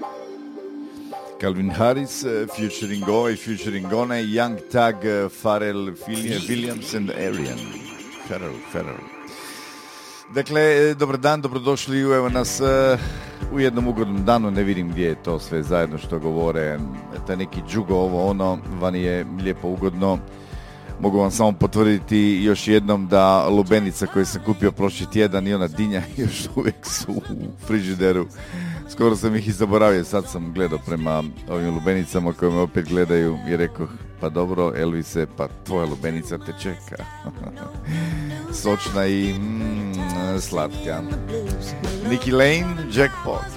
Calvin Harris featuring Gone, Young Thug, Pharrell Williams and Arian. Pharrell. Dakle, dobar dan, dobrodošli, evo nas u jednom ugodnom danu, ne vidim gdje je to sve zajedno što govore, taj neki džugo, ovo ono, vani je lijepo ugodno. Mogu vam samo potvrditi još jednom da lubenica koju sam kupio prošli tjedan i ona dinja još uvijek su u frižideru. Skoro sam ih i zaboravio, sad sam gledao prema ovim lubenicama koje me opet gledaju i rekao, pa dobro Elvise, pa tvoja lubenica te čeka. Sočna i slatka. Nicky Lane, Jackpot.